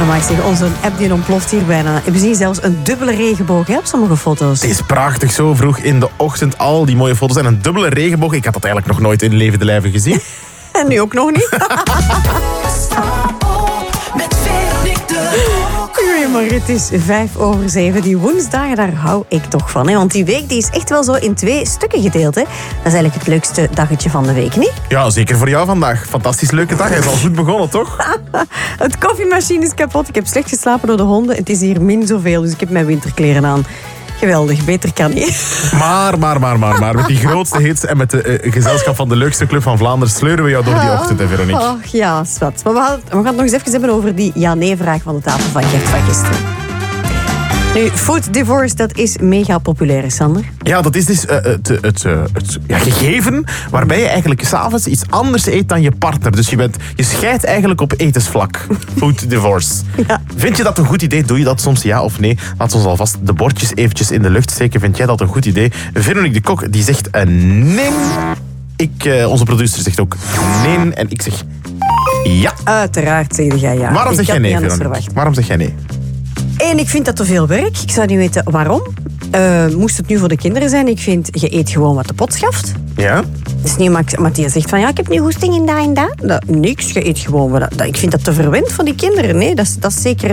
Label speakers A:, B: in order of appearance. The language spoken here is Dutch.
A: Maar ik zeg, onze app die ontploft hier bijna. We zien zelfs een dubbele regenboog op sommige foto's.
B: Het is prachtig, zo vroeg in de ochtend. Al die mooie foto's en een dubbele regenboog. Ik had dat eigenlijk nog nooit in levende lijve gezien.
A: En nu ook nog niet. Maar het is 6:05. Die woensdagen, daar hou ik toch van. Hè? Want die week die is echt wel zo in 2 stukken gedeeld. Hè? Dat is eigenlijk het leukste daggetje van de week, niet?
B: Ja, zeker voor jou vandaag. Fantastisch leuke dag. Hij is al goed begonnen, toch?
A: Het koffiemachine is kapot. Ik heb slecht geslapen door de honden. Het is hier min zoveel, dus ik heb mijn winterkleren aan. Geweldig, beter kan niet.
B: Maar. Met die grootste hits en met de gezelschap van de leukste club van Vlaanderen sleuren we jou door die ochtend, hè, Veronique?
A: Oh, ja, zwart. Maar we gaan het nog eens even hebben over die ja-nee-vraag van de tafel van Gert van gisteren. Nu, food divorce, dat is mega populair, Sander.
B: Ja, dat is dus het gegeven waarbij je eigenlijk 's avonds iets anders eet dan je partner. Dus je scheidt eigenlijk op etensvlak. Food divorce.
A: Ja.
B: Vind je dat een goed idee? Doe je dat soms, ja of nee? Laat ons alvast de bordjes eventjes in de lucht steken. Vind jij dat een goed idee? Veronique de Kok die zegt nee. Onze producer zegt ook nee. En ik zeg ja.
A: Uiteraard, zeg jij ja.
B: Waarom zeg jij nee,
A: Veronique?
B: Veronique? Waarom zeg jij nee?
A: En ik vind dat te veel werk. Ik zou niet weten waarom. Moest het nu voor de kinderen zijn? Ik vind, je eet gewoon wat de pot schaft.
B: Ja?
A: Dus niet Matthias zegt van, ja, ik heb nu hoesting in dat en dat. Niks, je eet gewoon wat. Ik vind dat te verwend voor die kinderen. Nee, dat is zeker